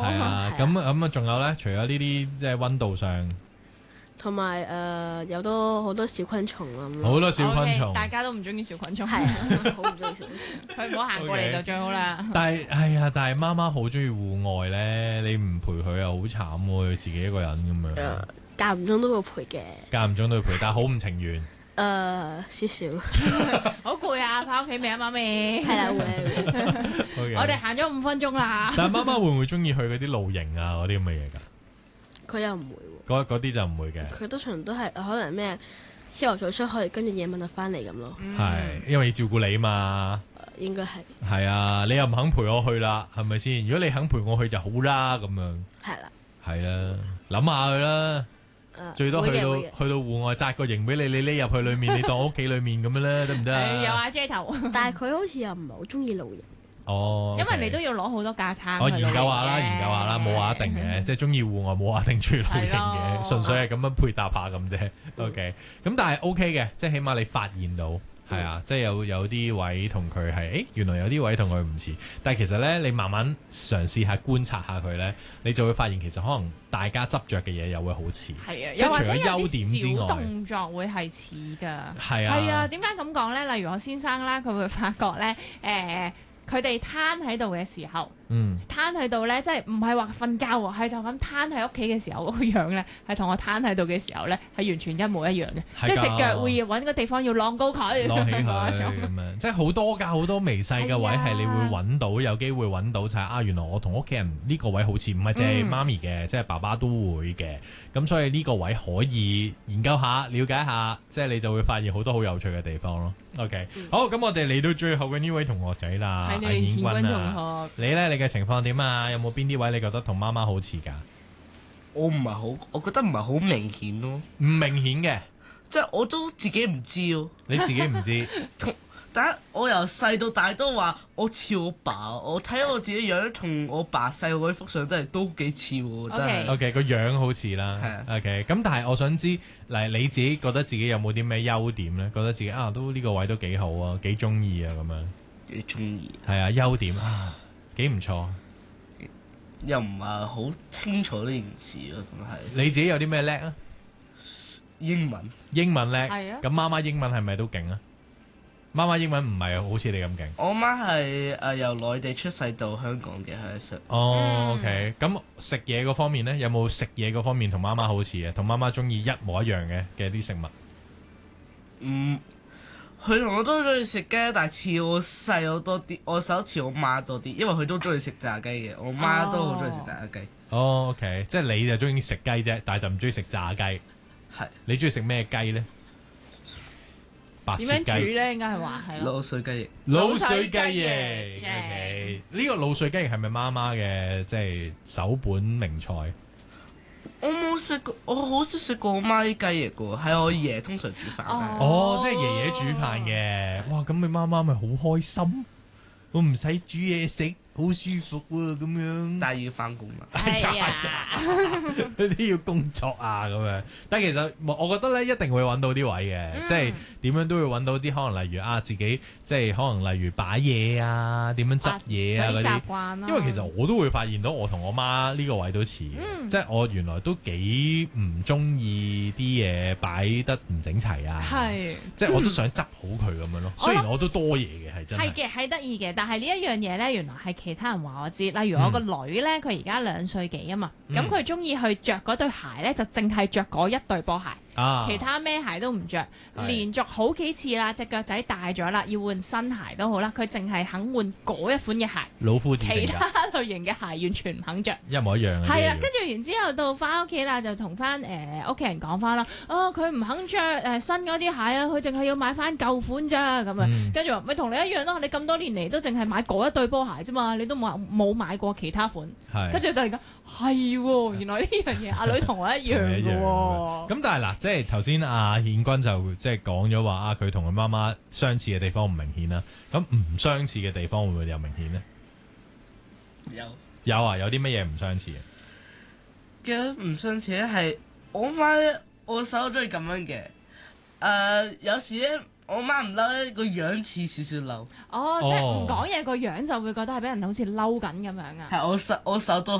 係啊，咁仲有咧，除咗呢啲即係溫度上， 同埋有好多小昆蟲咁咯。 好多小昆蟲， 大家都唔中意小昆蟲， 係好唔中意小昆蟲。 佢唔好行過嚟就最好啦。 但係媽媽好中意戶外咧，你唔陪佢又好慘喎，佢自己一個人咁樣。 間唔中都會陪嘅。 間唔中都會陪，但係好唔情願。 少少。 好攰啊！翻屋企未啊，媽咪？ 係啦，會。 我哋行咗5分鐘啦。 但係媽媽會唔會中意去嗰啲露營啊嗰啲咁嘅嘢㗎？ 佢又唔會喎。 嗰啲就唔會嘅。 佢通常都係可能咩朝頭早出去，跟住夜晚就翻嚟咁咯。 係，因為要照顧你嘛。 應該係。 係啊，你又唔肯陪我去啦，係咪先？如果你肯陪我去就好啦，咁樣。 係啦。係啦，諗下佢啦。最多去到戶外紮個營俾你，你匿入去裏面，你當屋企裏面咁樣咧，得唔得啊？ 有瓦遮頭。 但係佢好似又唔係好中意露營。 哦， 因為你都要攞好多架撐。 我研究下啦，冇話一定嘅，即係中意戶外冇話一定中意露營嘅，純粹係咁樣配搭下咁啫。OK，咁但係 OK 嘅，即係起碼你發現到。係啊，即係有啲位同佢係，原來有啲位同佢唔似，但係其實咧，你慢慢嘗試下觀察下佢咧，你就會發現其實可能大家執着嘅嘢又會好似， 係啊， 即係除咗優點之外， 小動作會係似㗎。 係啊， 係啊，點解咁講咧？例如我先生啦，佢會發覺咧，佢哋攤喺度嘅時候，攤喺度咧，即係唔係話瞓覺喎，係就咁攤喺屋企嘅時候嗰個樣咧，係同我攤喺度嘅時候咧，係完全一模一樣嘅，即係隻腳會揾個地方要晾高佢， 晾起佢咁樣，即係好多㗎，好多微細嘅位係你會揾到，有機會揾到就係原來我同屋企人呢個位好似唔係淨係媽咪嘅，即係爸爸都會嘅，咁所以呢個位可以研究下、了解下，即係你就會發現好多好有趣嘅地方咯。OK，好，咁我哋嚟到最後嘅呢位同學仔啦， 係你顯君同學， 你咧你嘅情況點啊？有冇邊啲位你覺得同媽媽好似㗎？ 我覺得唔係好明顯咯。 唔明顯嘅， 即係我都自己唔知咯。 你自己唔知？ 但我由細到大都話我似我爸，我睇我自己樣同我爸細個嗰幅相真係都幾似喎，真係。 OK，個樣好似啦。係。OK，咁但係我想知，嗱你自己覺得自己有冇啲咩優點咧？覺得自己都呢個位都幾好啊，幾中意啊咁樣。 幾中意。 係啊，優點幾唔錯。 又唔係好清楚呢件事咯，咁係。 你自己有啲咩叻啊？ 英文叻。係啊。咁媽媽英文係咪都勁啊？媽媽英文唔係好似你咁勁。 我媽係由內地出世到香港嘅，係實。 OK，咁食嘢嗰方面咧，有冇食嘢嗰方面同媽媽好似嘅？同媽媽中意一模一樣嘅啲食物？ 佢同我都中意食雞，但係似我細佬多啲，我手似我媽多啲，因為佢都中意食炸雞嘅，我媽都好中意食炸雞。 OK，即係你就中意食雞啫，但係就唔中意食炸雞。 係。你中意食咩雞咧？白切雞。 點樣煮咧？應該係話係咯。 滷水雞翼。 滷水雞翼。OK，呢個滷水雞翼係咪媽媽嘅即係首本名菜？ 我冇食過，我好少食過我媽啲雞翼嘅，係我爺通常煮飯。 即係爺爺煮飯嘅。哇，咁你媽媽咪好開心，我唔使煮嘢食。好舒服喎，咁樣。 但係要翻工嘛？ 係啊， 嗰啲要工作啊咁樣。但係其實我覺得咧，一定會揾到啲位嘅，即係點樣都會揾到啲可能，例如自己即係可能例如擺嘢啊，點樣執嘢啊嗰啲習慣啦。因為其實我都會發現到我同我媽呢個位都似嘅，即係我原來都幾唔中意啲嘢擺得唔整齊啊。係，即係我都想執好佢咁樣咯。雖然我都多嘢嘅，係真係。係嘅， 係得意嘅，但係呢一樣嘢咧，原來係其他人話我知，例如我個女咧，佢而家2歲幾啊嘛，咁佢中意去着嗰對鞋咧，就淨係着嗰一對波鞋。其他咩鞋都唔着，連續好幾次啦，隻腳仔大咗啦，要換新鞋都好啦，佢淨係肯換嗰一款嘅鞋， 老夫子其他類型嘅鞋完全唔肯着， 一模一樣。 係啦，跟住然之後到翻屋企啦，就同翻屋企人講翻啦，佢唔肯着新嗰啲鞋啊，佢淨係要買翻舊款咋咁啊，跟住話咪同你一樣咯，你咁多年嚟都淨係買嗰一對波鞋啫嘛，你都冇買過其他款，跟住突然間係喎，原來呢樣嘢阿女同我一樣嘅喎， 咁但係嗱。即係頭先阿顯君就即係講咗話佢同佢媽媽相似嘅地方唔明顯啦，咁唔相似嘅地方會唔會有明顯呢？有有啲乜嘢唔相似嘅？唔相似咧係我媽咧，我細佬中意咁樣嘅，有時咧我媽唔嬲咧個樣似少少嬲。 即係唔講嘢個樣就會覺得係俾人好似嬲緊咁樣啊。 係我手都。